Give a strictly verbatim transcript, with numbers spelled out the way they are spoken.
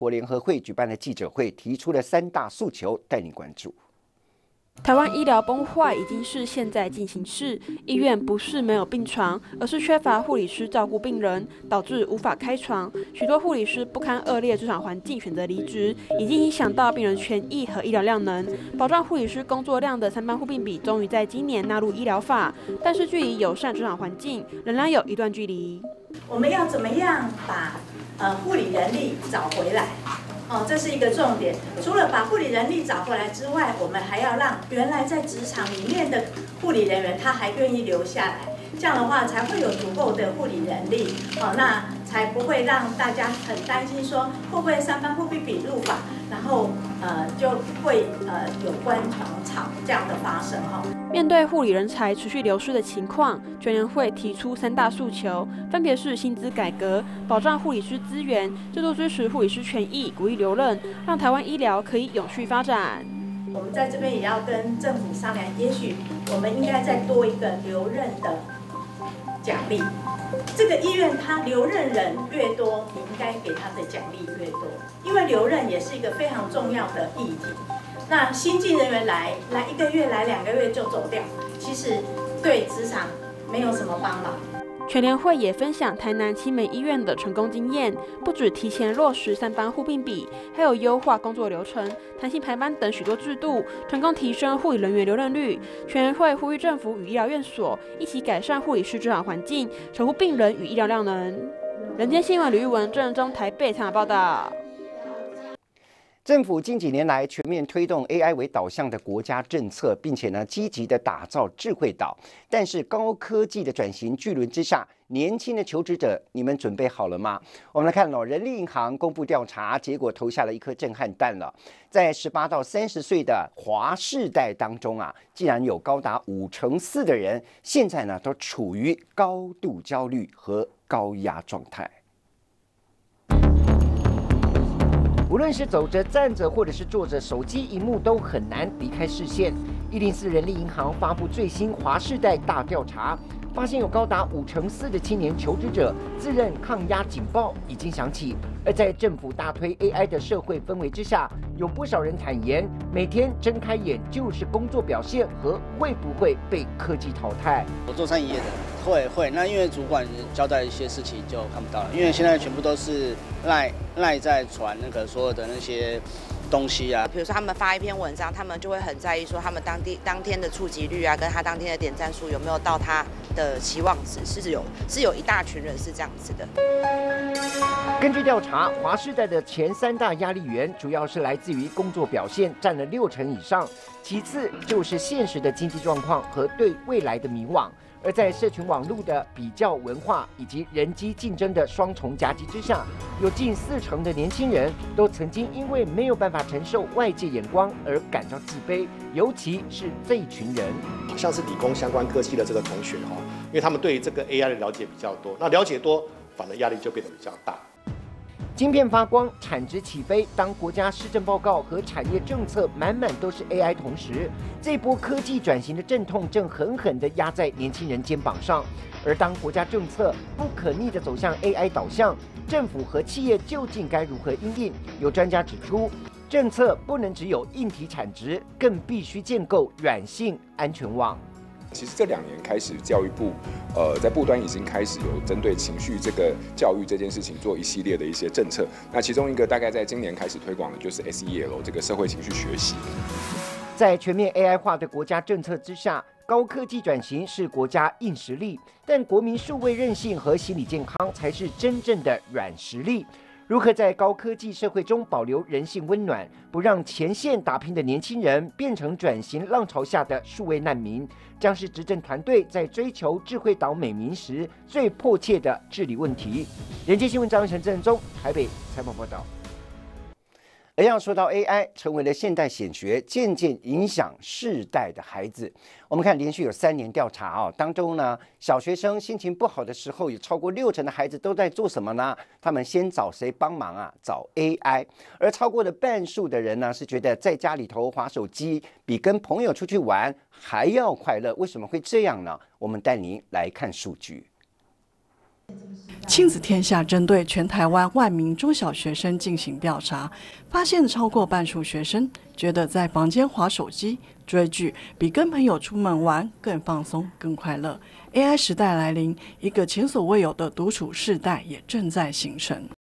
国联合会举办的记者会，提出了三大诉求，带你关注。 台湾医疗崩坏已经是现在进行式，医院不是没有病床，而是缺乏护理师照顾病人，导致无法开床。许多护理师不堪恶劣职场环境，选择离职，已经影响到病人权益和医疗量能。保障护理师工作量的三班互并比，终于在今年纳入医疗法，但是距离友善职场环境仍然有一段距离。 我们要怎么样把呃护理人力找回来？哦，这是一个重点。除了把护理人力找回来之外，我们还要让原来在职场里面的护理人员他还愿意留下来，这样的话才会有足够的护理人力。哦，那才不会让大家很担心说会不会三班互并比入法，然后呃就会呃有关床潮这样的发生哈。 面对护理人才持续流失的情况，全联会提出三大诉求，分别是薪资改革、保障护理师资源、制度支持护理师权益、鼓励留任，让台湾医疗可以永续发展。 我们在这边也要跟政府商量，也许我们应该再多一个留任的奖励。这个医院它留任人越多，你应该给他的奖励越多，因为留任也是一个非常重要的议题。那新进人员来来一个月来两个月就走掉，其实对职场没有什么帮忙。 全联会也分享台南青梅医院的成功经验，不止提前落实三班互并比，还有优化工作流程、弹性排班等许多制度，成功提升护理人员留任率。全联会呼吁政府与医疗院所一起改善护理师职场环境，守护病人与医疗量能。人间新闻吕玉文、郑仁忠台北采访报道。 政府近几年来全面推动 A I 为导向的国家政策，并且呢积极的打造智慧岛。但是高科技的转型巨轮之下，年轻的求职者，你们准备好了吗？我们来看哦，人力银行公布调查结果，投下了一颗震撼弹了。在十八到三十岁的华世代当中啊，竟然有高达五成四的人，现在呢都处于高度焦虑和高压状态。无论是走着、站着，或者是坐着，手机荧幕都很难离开视线。一零四人力银行发布最新华世代大调查，发现有高达五成四的青年求职者自认抗压警报已经响起。而在政府大推 A I 的社会氛围之下，有不少人坦言，每天睁开眼就是工作表现和会不会被科技淘汰。 我做餐饮业的，会会，那因为主管交代一些事情就看不到了，因为现在全部都是赖赖在传那个所有的那些东西啊。 比如说他们发一篇文章，他们就会很在意说他们当地当天的触及率啊，跟他当天的点赞数有没有到他的期望值，是有是有一大群人是这样子的。 根据调查，华世代的前三大压力源主要是来自于工作表现，占了六成以上，其次就是现实的经济状况和对未来的迷惘。而在社群网络的比较文化以及人机竞争的双重夹击之下，有近四成的年轻人都曾经因为没有办法承受外界眼光而感到自卑，尤其是这一群人， 像是理工相关科系的这个同学哈，因为他们对这个 A I 的了解比较多，那了解多，反而压力就变得比较大。 晶片发光，产值起飞。当国家施政报告和产业政策满满都是 A I， 同时，这波科技转型的阵痛正狠狠地压在年轻人肩膀上。而当国家政策不可逆地走向 A I 导向，政府和企业究竟该如何因应？有专家指出，政策不能只有硬体产值，更必须建构软性安全网。 其实这两年开始，教育部呃在部端已经开始有针对情绪这个教育这件事情做一系列的一些政策。那其中一个大概在今年开始推广的就是 S E L 这个社会情绪学习。 在全面 A I 化的国家政策之下，高科技转型是国家硬实力，但国民数位韧性和心理健康才是真正的软实力。如何在高科技社会中保留人性温暖，不让前线打拼的年轻人变成转型浪潮下的数位难民，将是执政团队在追求智慧岛美名时最迫切的治理问题。人间新闻张成、郑仁忠台北采访报道。而要说到 A I 成为了现代显学，渐渐影响世代的孩子。我们看连续有三年调查啊、哦，当中呢，小学生心情不好的时候，有超过六成的孩子都在做什么呢？他们先找谁帮忙啊？找 A I。而超过的半数的人呢，是觉得在家里头滑手机比跟朋友出去玩还要快乐。为什么会这样呢？我们带您来看数据。 亲子天下针对全台湾万名中小学生进行调查，发现超过半数学生觉得在房间滑手机、追剧比跟朋友出门玩更放松、更快乐。A I 时代来临，一个前所未有的独处世代也正在形成。